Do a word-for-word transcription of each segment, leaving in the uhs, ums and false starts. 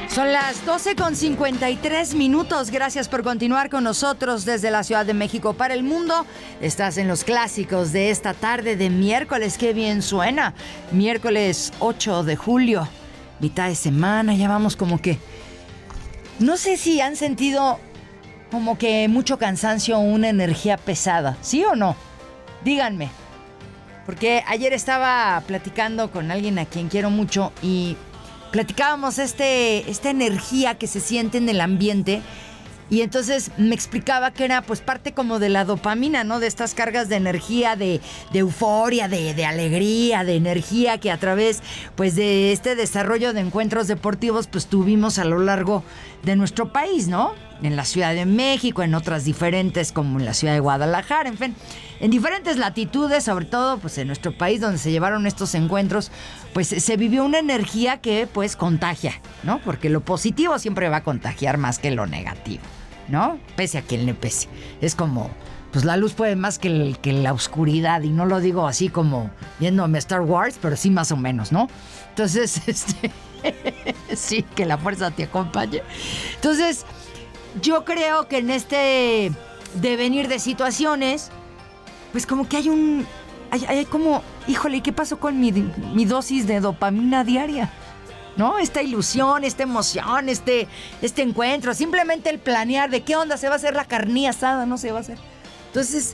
Son las doce con cincuenta y tres minutos. Gracias por continuar con nosotros desde la Ciudad de México para el mundo. Estás en los clásicos de esta tarde de miércoles. ¡Qué bien suena! Miércoles ocho de julio, mitad de semana. Ya vamos como que... No sé si han sentido como que mucho cansancio o una energía pesada. ¿Sí o no? Díganme. Porque ayer estaba platicando con alguien a quien quiero mucho y... platicábamos este, esta energía que se siente en el ambiente y entonces me explicaba que era pues parte como de la dopamina, ¿no? De estas cargas de energía, de, de euforia, de, de alegría, de energía que a través pues de este desarrollo de encuentros deportivos pues tuvimos a lo largo de nuestro país, ¿no? En la Ciudad de México, en otras diferentes como en la Ciudad de Guadalajara, en fin, en diferentes latitudes, sobre todo pues en nuestro país donde se llevaron estos encuentros, pues se vivió una energía que pues contagia, ¿no? Porque lo positivo siempre va a contagiar más que lo negativo, ¿no? Pese a quien le pese. Es como, pues la luz puede más que, el, que la oscuridad, y no lo digo así como viéndome Star Wars, pero sí más o menos, ¿no? Entonces, este, sí, que la fuerza te acompañe. Entonces, yo creo que en este devenir de situaciones, pues como que hay un... Hay, hay como, híjole, ¿qué pasó con mi, mi dosis de dopamina diaria? ¿No? Esta ilusión, esta emoción, este, este encuentro, simplemente el planear de qué onda, se va a hacer la carnilla asada, no se va a hacer. Entonces,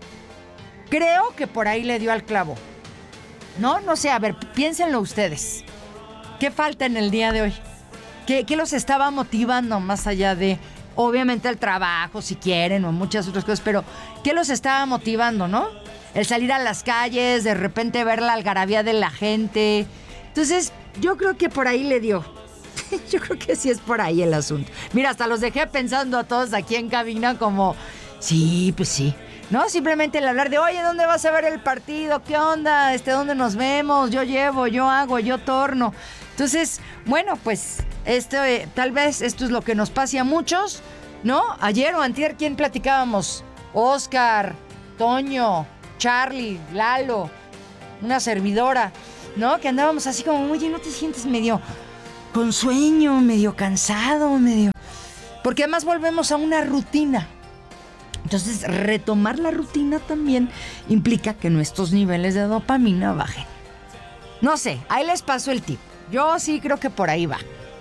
creo que por ahí le dio al clavo. No, no sé, a ver, piénsenlo ustedes. ¿Qué falta en el día de hoy? ¿Qué, qué los estaba motivando más allá de, obviamente, el trabajo, si quieren, o muchas otras cosas, pero ¿qué los estaba motivando, no? El salir a las calles, de repente ver la algarabía de la gente. Entonces, yo creo que por ahí le dio. Yo creo que sí es por ahí el asunto. Mira, hasta los dejé pensando a todos aquí en cabina como, sí, pues sí. No, simplemente el hablar de, oye, ¿dónde vas a ver el partido? ¿Qué onda? Este, ¿dónde nos vemos? Yo llevo, yo hago, yo torno. Entonces, bueno, pues, esto, eh, tal vez esto es lo que nos pase a muchos, ¿no? Ayer o antier, ¿quién platicábamos? Oscar, Toño, Charlie, Lalo, una servidora, ¿no? Que andábamos así como, oye, ¿no te sientes medio con sueño, medio cansado, medio...? Porque además volvemos a una rutina. Entonces, retomar la rutina también implica que nuestros niveles de dopamina bajen. No sé, ahí les paso el tip. Yo sí creo que por ahí va.